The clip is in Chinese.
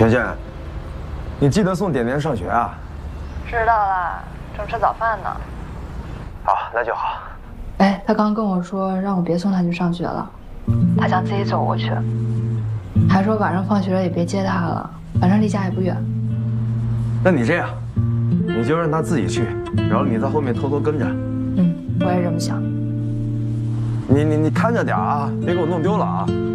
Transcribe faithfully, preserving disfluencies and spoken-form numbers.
萱萱，你记得送点点上学啊？ 知道了，正吃早饭呢。 好，那就好。 哎，他刚跟我说让我别送他去上学了，他想自己走过去，还说晚上放学了也别接他了，反正离家也不远。 那你这样，你就让他自己去，然后你在后面偷偷跟着。 嗯，我也这么想。 你你你看着点啊，别给我弄丢了啊。